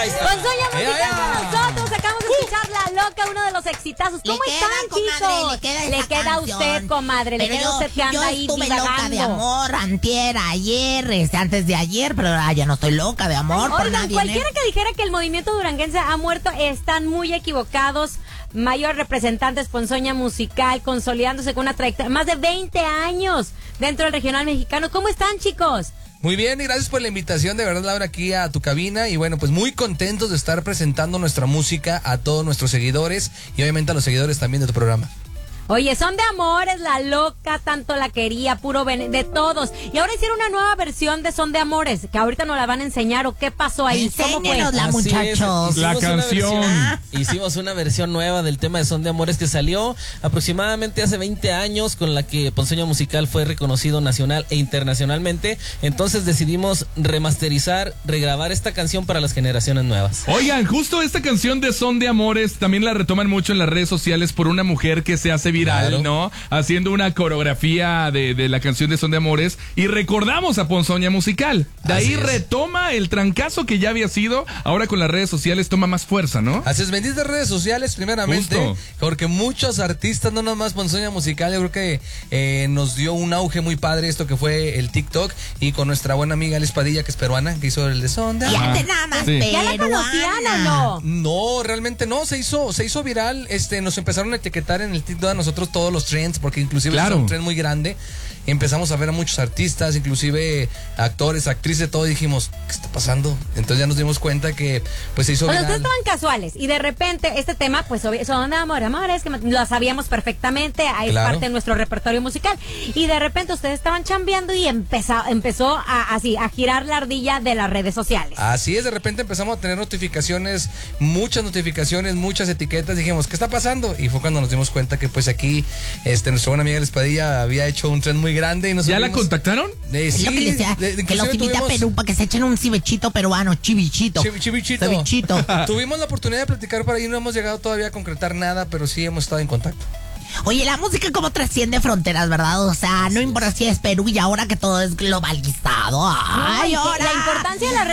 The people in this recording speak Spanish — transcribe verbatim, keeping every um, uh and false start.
Ahí está. Ponzoña Musical con nosotros. Acabamos de escuchar La Loca, uno de los exitazos. ¿Cómo Le están, queda, comadre, chicos? le queda esa Le queda a canción. usted, comadre. Le Pero queda a yo- usted que anda yo ahí estuve loca de divagando. amor antier, ayer, este, antes de ayer, pero ahora ya no estoy loca de amor por Oigan, nadie. cualquiera ¿eh? que dijera que el movimiento duranguense ha muerto, están muy equivocados. Mayor representante Ponzoña Musical, consolidándose con una trayectoria más de veinte años dentro del regional mexicano. ¿Cómo están, chicos? Muy bien, y gracias por la invitación, de verdad, Laura, aquí a tu cabina. Y bueno, pues muy contentos de estar presentando nuestra música a todos nuestros seguidores y obviamente a los seguidores también de tu programa. Oye, Son de Amores, La Loca, Tanto la Quería, Puro Ven, de todos. Y ahora hicieron una nueva versión de Son de Amores, que ahorita nos la van a enseñar. ¿O qué pasó ahí? ¿Cómo fue? Enséñenosla, Así es, muchachos. hicimos La una canción. versión- hicimos una versión nueva del tema de Son de Amores que salió aproximadamente hace veinte años, con la que Ponzoña Musical fue reconocido nacional e internacionalmente. Entonces decidimos remasterizar, regrabar esta canción para las generaciones nuevas. Oigan, justo esta canción de Son de Amores también la retoman mucho en las redes sociales por una mujer que se hace viral, Claro. ¿no? Haciendo una coreografía de, de la canción de Son de Amores y recordamos a Ponzoña Musical. De Así ahí es. retoma el trancazo que ya había sido, ahora con las redes sociales toma más fuerza, ¿no? Así es, benditas redes sociales primeramente, Justo. porque muchos artistas, no nomás Ponzoña Musical, yo creo que eh, nos dio un auge muy padre esto que fue el TikTok, y con nuestra buena amiga Alice Padilla, que es peruana, que hizo el de Son de Y Amores. antes nada más Sí. ¿Ya la conocían o no? No, realmente no, se hizo, se hizo viral, este, nos empezaron a etiquetar en el TikTok a nosotros todos los trends, porque inclusive Claro. es un trend muy grande. Empezamos a ver a muchos artistas, inclusive actores, actrices, todo, y dijimos, ¿qué está pasando? Entonces ya nos dimos cuenta que pues se hizo O sea, viral. ustedes estaban casuales y de repente este tema, pues obvi- Son de Amor, Amores, que lo sabíamos perfectamente, es Claro. parte de nuestro repertorio musical. Y de repente ustedes estaban chambeando y empezó, empezó a, así, a girar la ardilla de las redes sociales. Así es, de repente empezamos a tener notificaciones, muchas notificaciones, muchas etiquetas, dijimos, ¿qué está pasando? Y fue cuando nos dimos cuenta que pues aquí, este, nuestra buena amiga La Espadilla había hecho un tren muy grande y nos ¿Ya la subimos- contactaron? Eh, Es sí, lo que les decía, de- de- que los inclusive invita a tuvimos- Perú para que se echen un cibechito peruano, chivichito. Chivi- chivichito. Cevichito. Tuvimos la oportunidad de platicar por ahí, no hemos llegado todavía a concretar nada, pero sí hemos estado en contacto. Oye, la música como trasciende fronteras, ¿verdad? O sea, no importa si es Perú y ahora que todo es globalizado. Ay, Ay, ahora. la importancia de las